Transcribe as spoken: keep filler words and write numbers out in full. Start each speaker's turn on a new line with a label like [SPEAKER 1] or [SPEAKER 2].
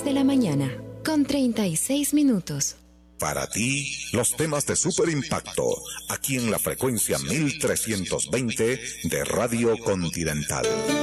[SPEAKER 1] de la mañana, con treinta y seis minutos.
[SPEAKER 2] Para ti, los temas de super impacto, aquí en la frecuencia mil trescientos veinte de Radio Continental.